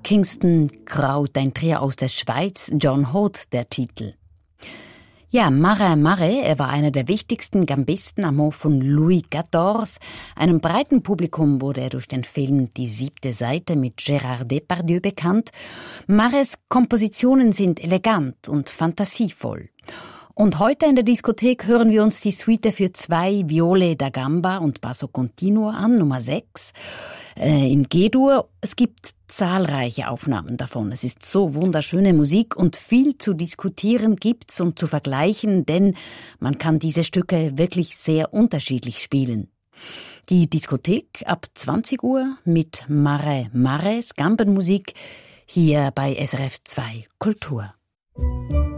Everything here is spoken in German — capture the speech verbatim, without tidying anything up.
Kingston Kraut, ein Trio aus der Schweiz, John Holt der Titel. Ja, Marin Marais, er war einer der wichtigsten Gambisten am Hof von Louis quatorze. Einem breiten Publikum wurde er durch den Film Die siebte Seite mit Gérard Depardieu bekannt. Marais' Kompositionen sind elegant und fantasievoll. Und heute in der Diskothek hören wir uns die Suite für zwei Viole da Gamba und Basso Continuo an, Nummer sechs, äh, in G-Dur. Es gibt zahlreiche Aufnahmen davon. Es ist so wunderschöne Musik und viel zu diskutieren gibt's und zu vergleichen, denn man kann diese Stücke wirklich sehr unterschiedlich spielen. Die Diskothek ab zwanzig Uhr mit Marin Marais Gambenmusik hier bei S R F zwei Kultur.